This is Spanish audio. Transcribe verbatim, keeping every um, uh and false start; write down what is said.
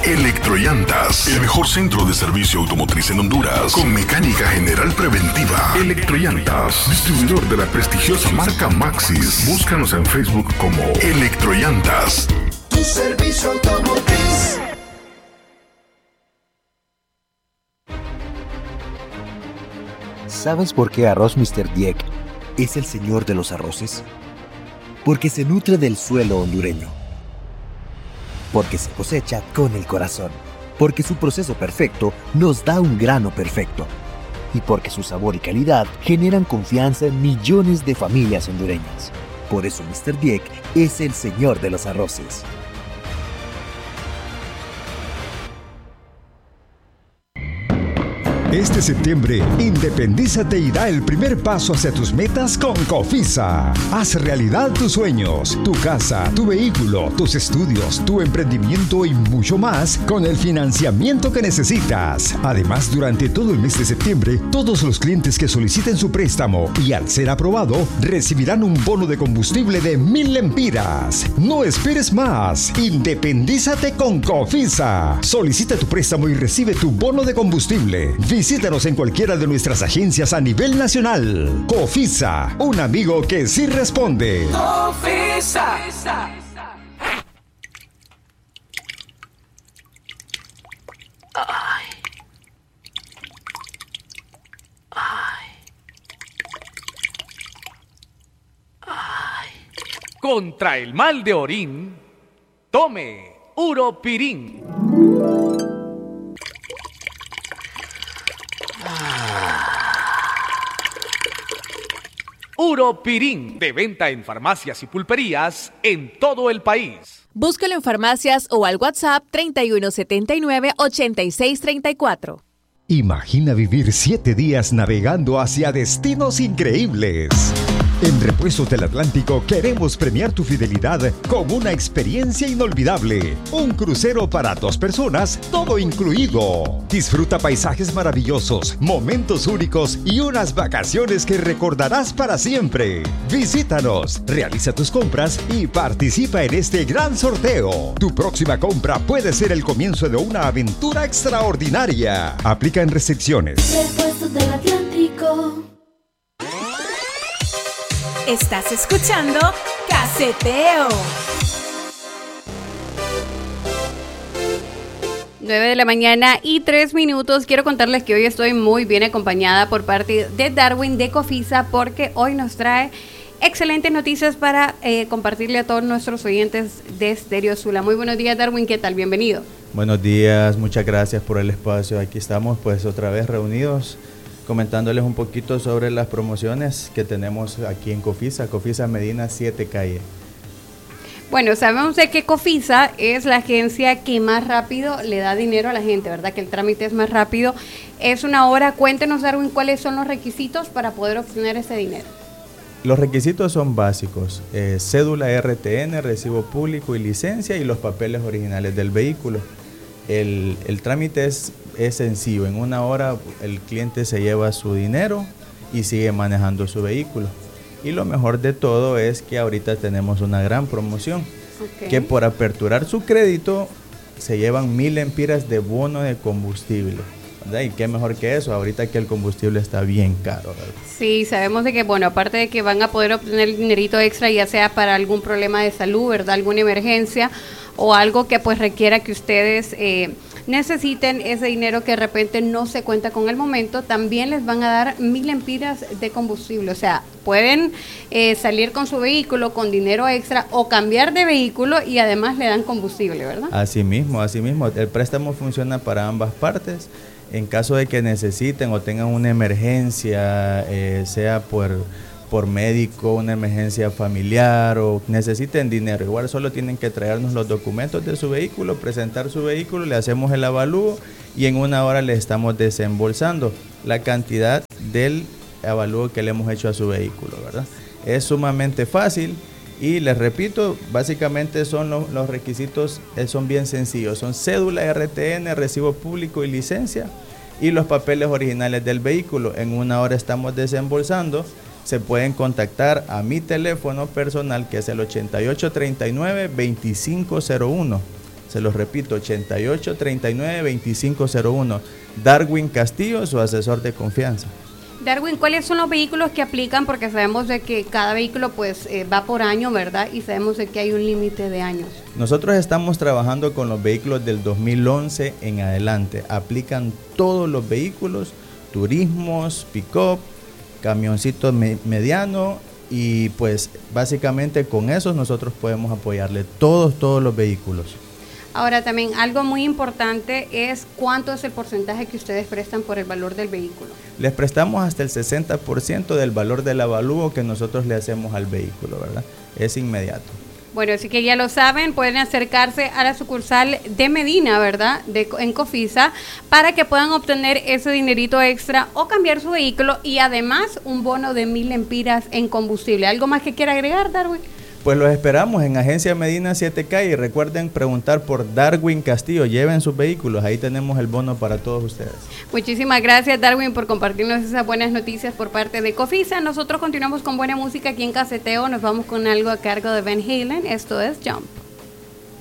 Electrollantas, el mejor centro de servicio automotriz en Honduras, con mecánica general preventiva. Electrollantas, distribuidor de la prestigiosa marca Maxxis. Búscanos en Facebook como Electrollantas. Tu servicio automotriz. ¿Sabes por qué Arroz mister Dieck es el señor de los arroces? Porque se nutre del suelo hondureño. Porque se cosecha con el corazón. Porque su proceso perfecto nos da un grano perfecto. Y porque su sabor y calidad generan confianza en millones de familias hondureñas. Por eso mister Dieck es el señor de los arroces. Este septiembre, independízate y da el primer paso hacia tus metas con Cofisa. Haz realidad tus sueños, tu casa, tu vehículo, tus estudios, tu emprendimiento y mucho más con el financiamiento que necesitas. Además, durante todo el mes de septiembre, todos los clientes que soliciten su préstamo y al ser aprobado, recibirán un bono de combustible de mil lempiras. No esperes más. Independízate con Cofisa. Solicita tu préstamo y recibe tu bono de combustible. Visítanos en cualquiera de nuestras agencias a nivel nacional. Cofisa, un amigo que sí responde. Cofisa. Ay. Ay. Ay. Contra el mal de orín, tome Uropirín. Uropirín, de venta en farmacias y pulperías en todo el país. Búscalo en farmacias o al WhatsApp treinta y uno setenta y nueve, ochenta y seis treinta y cuatro. Imagina vivir siete días navegando hacia destinos increíbles. En Repuestos del Atlántico queremos premiar tu fidelidad con una experiencia inolvidable. Un crucero para dos personas, todo incluido. Disfruta paisajes maravillosos, momentos únicos y unas vacaciones que recordarás para siempre. Visítanos, realiza tus compras y participa en este gran sorteo. Tu próxima compra puede ser el comienzo de una aventura extraordinaria. Aplica en restricciones. Repuestos del Atlántico. Estás escuchando Caseteo. nueve de la mañana y tres minutos. Quiero contarles que hoy estoy muy bien acompañada por parte de Darwin de Cofisa, porque hoy nos trae excelentes noticias para eh, compartirle a todos nuestros oyentes de Stereo Sula. Muy buenos días, Darwin, ¿qué tal? Bienvenido. Buenos días, muchas gracias por el espacio. Aquí estamos pues otra vez reunidos, comentándoles un poquito sobre las promociones que tenemos aquí en Cofisa, Cofisa Medina siete Calle. Bueno, sabemos de que Cofisa es la agencia que más rápido le da dinero a la gente, ¿verdad? Que el trámite es más rápido. Es una hora. Cuéntenos, Darwin, cuáles son los requisitos para poder obtener ese dinero. Los requisitos son básicos: eh, cédula R T N, recibo público y licencia, y los papeles originales del vehículo. El, el trámite es, es sencillo. En una hora el cliente se lleva su dinero y sigue manejando su vehículo. Y lo mejor de todo es que ahorita tenemos una gran promoción, okay, que por aperturar su crédito se llevan mil lempiras de bono de combustible, ¿verdad? Y qué mejor que eso, ahorita que el combustible está bien caro, ¿verdad? Sí, sabemos de que, bueno, aparte de que van a poder obtener dinerito extra, ya sea para algún problema de salud, ¿verdad? Alguna emergencia o algo que pues requiera que ustedes eh, necesiten ese dinero que de repente no se cuenta con el momento, también les van a dar mil lempiras de combustible. O sea, pueden eh, salir con su vehículo con dinero extra o cambiar de vehículo y además le dan combustible, ¿verdad? Así mismo, así mismo. El préstamo funciona para ambas partes. En caso de que necesiten o tengan una emergencia, eh, sea por... por médico, una emergencia familiar o necesiten dinero, igual solo tienen que traernos los documentos de su vehículo, presentar su vehículo, le hacemos el avalúo y en una hora le estamos desembolsando la cantidad del avalúo que le hemos hecho a su vehículo, ¿verdad? Es sumamente fácil y les repito, básicamente son los, los requisitos, eh, son bien sencillos, son cédula R T N, recibo público y licencia y los papeles originales del vehículo. En una hora estamos desembolsando. Se pueden contactar a mi teléfono personal, que es el ochenta y ocho treinta y nueve veinticinco cero uno. Se los repito, ochenta y ocho, treinta y nueve, veinticinco cero uno. Darwin Castillo, su asesor de confianza. Darwin, ¿cuáles son los vehículos que aplican? Porque sabemos de que cada vehículo pues eh, va por año, ¿verdad? Y sabemos de que hay un límite de años. Nosotros estamos trabajando con los vehículos del dos mil once en adelante. Aplican todos los vehículos, turismos, pick-up, camioncito me- mediano y pues básicamente con esos nosotros podemos apoyarle todos, todos los vehículos. Ahora también algo muy importante es cuánto es el porcentaje que ustedes prestan por el valor del vehículo. Les prestamos hasta el sesenta por ciento del valor del avalúo que nosotros le hacemos al vehículo, ¿verdad? Es inmediato. Bueno, así que ya lo saben, pueden acercarse a la sucursal de Medina, ¿verdad? De, en Cofisa, para que puedan obtener ese dinerito extra o cambiar su vehículo y además un bono de mil lempiras en combustible. ¿Algo más que quiera agregar, Darwin? Pues los esperamos en Agencia Medina siete K y recuerden preguntar por Darwin Castillo, lleven sus vehículos, ahí tenemos el bono para todos ustedes. Muchísimas gracias, Darwin, por compartirnos esas buenas noticias por parte de Cofisa. Nosotros continuamos con buena música aquí en Caseteo, nos vamos con algo a cargo de Van Halen, esto es Jump.